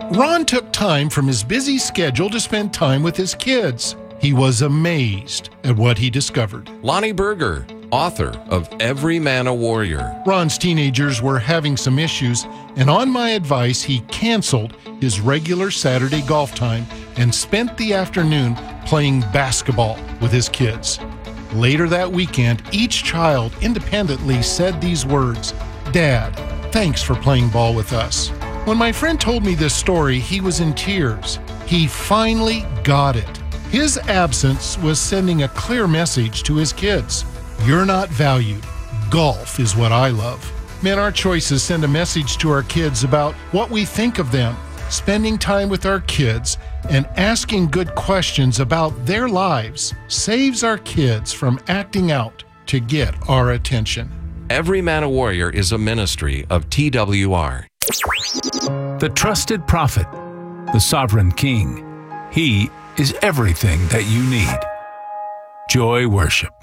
Ron took time from his busy schedule to spend time with his kids. He was amazed at what he discovered. Lonnie Berger, author of Every Man a Warrior. Ron's teenagers were having some issues, and on my advice, he canceled his regular Saturday golf time and spent the afternoon playing basketball with his kids. Later that weekend, each child independently said these words, "Dad, thanks for playing ball with us." When my friend told me this story, he was in tears. He finally got it. His absence was sending a clear message to his kids. You're not valued. Golf is what I love. Man, our choices send a message to our kids about what we think of them. Spending time with our kids and asking good questions about their lives saves our kids from acting out to get our attention. Every Man a Warrior is a ministry of TWR. The trusted prophet, the sovereign king. He is everything that you need. Joy Worship.